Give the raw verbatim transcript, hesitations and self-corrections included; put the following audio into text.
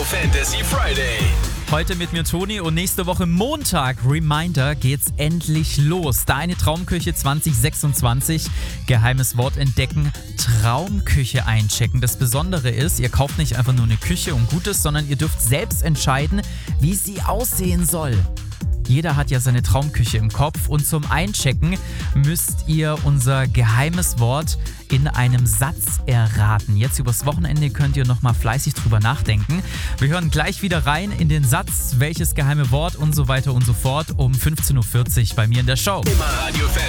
Fantasy Friday. Heute mit mir Toni und nächste Woche Montag, Reminder, geht's endlich los. Deine Traumküche zwanzig sechsundzwanzig. Geheimes Wort entdecken, Traumküche einchecken. Das Besondere ist, ihr kauft nicht einfach nur eine Küche und Gutes, sondern ihr dürft selbst entscheiden, wie sie aussehen soll. Jeder hat ja seine Traumküche im Kopf und zum Einchecken müsst ihr unser geheimes Wort in einem Satz erraten. Jetzt übers Wochenende könnt ihr nochmal fleißig drüber nachdenken. Wir hören gleich wieder rein in den Satz, welches geheime Wort und so weiter und so fort um fünfzehn Uhr vierzig bei mir in der Show. Immer Radio